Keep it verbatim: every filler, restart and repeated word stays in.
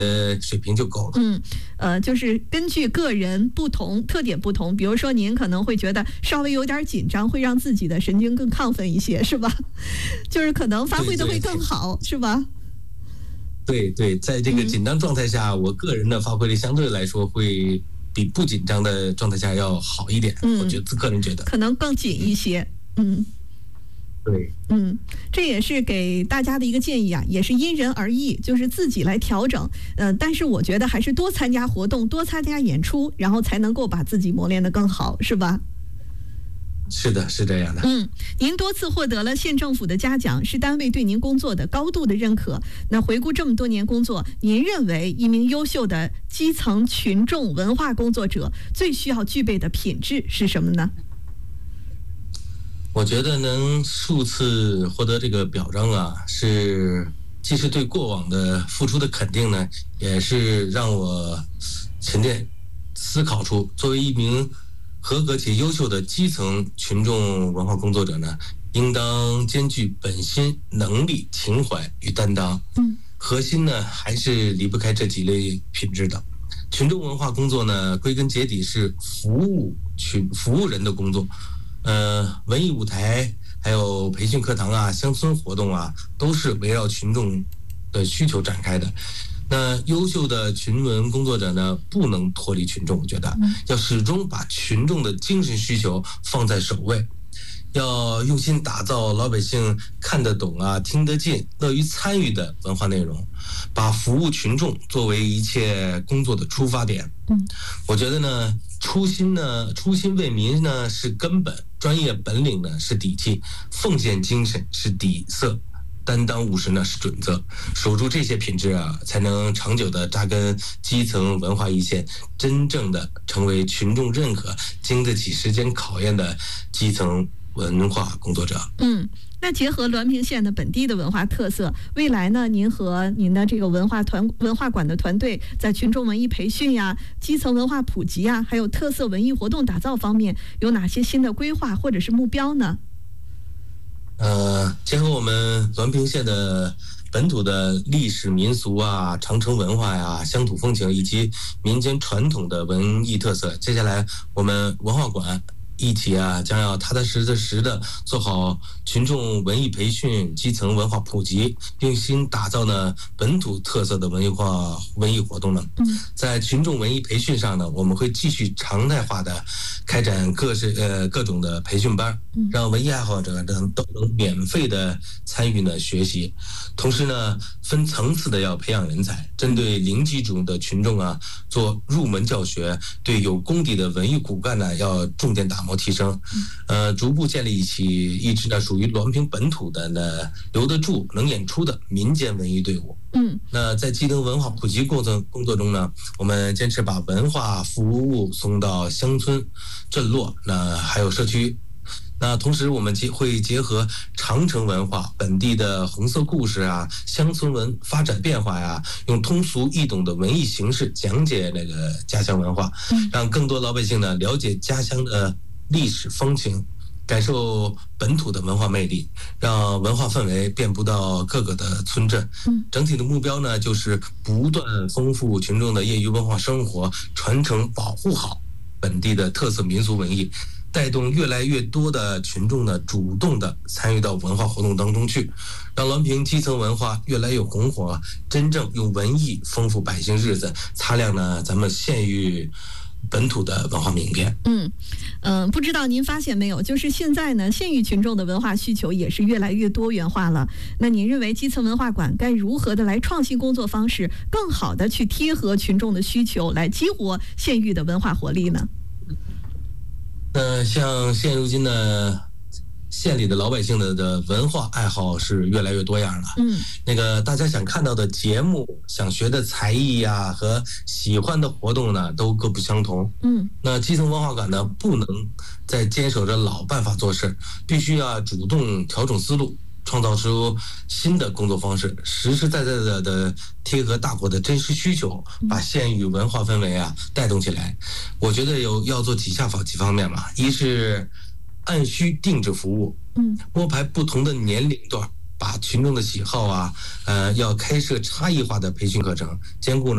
呃水平就够了。 嗯，呃，就是根据个人不同特点不同，比如说您可能会觉得稍微有点紧张，会让自己的神经更亢奋一些，是吧？就是可能发挥的会更好，是吧？ 对对，在这个紧张状态下，嗯、我个人的发挥力相对来说会比不紧张的状态下要好一点。嗯、我觉得个人觉得可能更紧一些。嗯。 对， 嗯，这也是给大家的一个建议啊，也是因人而异，就是自己来调整。呃，但是我觉得还是多参加活动，多参加演出，然后才能够把自己磨练得更好，是吧？ 是的，是这样的。 嗯，您多次获得了县政府的嘉奖，是单位对您工作的高度的认可。那回顾这么多年工作，您认为一名优秀的基层群众文化工作者最需要具备的品质是什么呢？ 我觉得能数次获得这个表彰啊，是既是对过往的付出的肯定呢，也是让我沉淀思考出，作为一名合格且优秀的基层群众文化工作者呢，应当兼具本心、能力、情怀与担当。嗯，核心呢还是离不开这几类品质的。群众文化工作呢，归根结底是服务群服务人的工作。呃，文艺舞台还有培训课堂啊、乡村活动啊，都是围绕群众的需求展开的。那优秀的群文工作者呢，不能脱离群众，我觉得要始终把群众的精神需求放在首位，要用心打造老百姓看得懂啊、听得进、乐于参与的文化内容，把服务群众作为一切工作的出发点。嗯，我觉得呢，初心呢，初心为民呢是根本，专业本领呢是底气，奉献精神是底色，担当务实呢是准则。守住这些品质啊，才能长久的扎根基层文化一线，真正的成为群众认可、经得起时间考验的基层文化工作者。 嗯，那结合滦平县的本地的文化特色，未来呢，您和您的这个文化团文化馆的团队在群众文艺培训呀、基层文化普及呀，还有特色文艺活动打造方面，有哪些新的规划或者是目标呢？ 呃，结合我们滦平县的本土的历史民俗啊、长城文化呀、乡土风情以及民间传统的文艺特色，接下来我们文化馆一起啊，将要踏踏实实的做好群众文艺培训、基层文化普及，用心打造呢本土特色的文艺化文艺活动呢。在群众文艺培训上呢，我们会继续常态化的开展各式呃各种的培训班，让文艺爱好者呢都能免费的参与呢学习。同时呢，分层次的要培养人才，针对零基础的群众啊，做入门教学，对有功底的文艺骨干呢，要重点打磨提升，呃，逐步建立起一支呢属于滦平本土的呢留得住、能演出的民间文艺队伍。嗯，那在基层文化普及工作工作中呢，我们坚持把文化服务送到乡村、镇落，那还有社区。那同时，我们结会结合长城文化、本地的红色故事啊、乡村文发展变化呀、啊，用通俗易懂的文艺形式讲解那个家乡文化，让更多老百姓呢了解家乡的历史风情，感受本土的文化魅力，让文化氛围遍布到各个的村镇。整体的目标呢，就是不断丰富群众的业余文化生活，传承保护好本地的特色民俗文艺，带动越来越多的群众呢主动的参与到文化活动当中去，让滦平基层文化越来越红火，真正用文艺丰富百姓日子，擦亮呢咱们县域本土的文化名片。 嗯嗯、呃，不知道您发现没有，就是现在呢，县域群众的文化需求也是越来越多元化了。那您认为基层文化馆该如何的来创新工作方式，更好的去贴合群众的需求，来激活县域的文化活力呢？ 那像现如今呢，县里的老百姓的的文化爱好是越来越多样了。嗯，那个大家想看到的节目、想学的才艺呀、啊、和喜欢的活动呢，都各不相同。嗯，那基层文化馆呢，不能再坚守着老办法做事，必须要主动调整思路，创造出新的工作方式，实实在在的的贴合大伙的真实需求，把县域文化氛围啊带动起来。我觉得有要做几下方几方面嘛，一是按需定制服务，嗯，摸排不同的年龄段、 把群众的喜好啊，呃，要开设差异化的培训课程，兼顾呢。